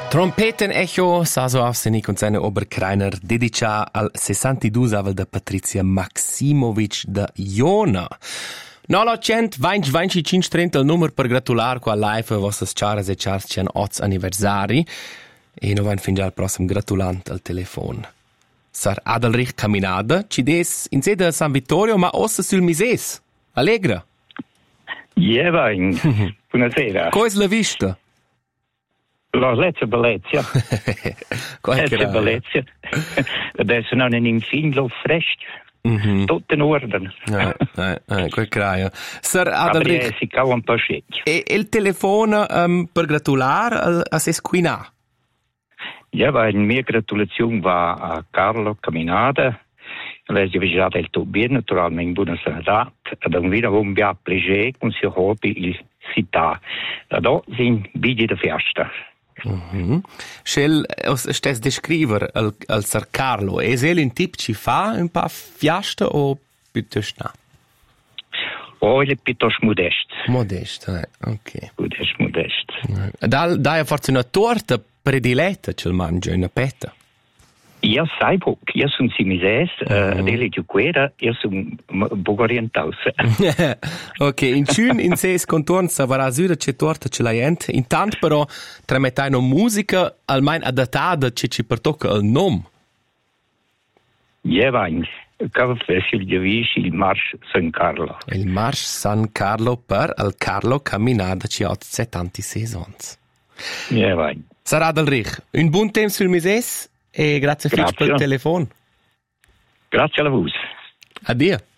Trompeten Echo, Saso Avsenik und seine Oberkreiner dedica al 62 avel da Patricia Maximovic da Iona. 900-20-25-30 il numero per gratular qua live vostras charas e chars cian 8 anniversari e no vain fin già al prossimo gratulant al telefon. Sar Adalrich Caminada, ci des in sede San Vittorio ma ossa sul Mises. Allegra. Jevain, buonasera. Co es la vista? La Lezza Bellezia. Qualche Bellezia. Adesso non è in fin lo fresco. Tutto in ordine. Quel craio. Sir Adalrich. Si cava un po' scecchio. E il telefono per gratular a Sesquina? Jevain, mia gratulazione va a Carlo Caminada. Lei si è già del tuo bien, naturalmente buona sanità. Ad un vino un bia piacere con si hobby il città. Da sin bigi da festa. Schel stes descriver al Sir Carlo. Es el un tip ci fa un pa fiasta o piuttosto no? Oh, il è piuttosto modesto. Modesto, ok. Modesto. Dai forse una torta prediletta ce mangia una petta. Io sai poco, io sono simises, delle giuquera, io sono un po' orientato. Ok, in ciun in ses contorn savarà süda c'è torta ce l'hai ent. Intanto però tramettai no musica almeno adattata che ci pertocca il nom. Jevain, caffè sul giavisci il Marsch San Carlo. Il Marsch San Carlo per al Carlo Caminada ci ha 70 seasons. Jevain. Sarà Adalrich, un buon tempo sul Mises e grazie per il telefono. Grazie a voi. Addio.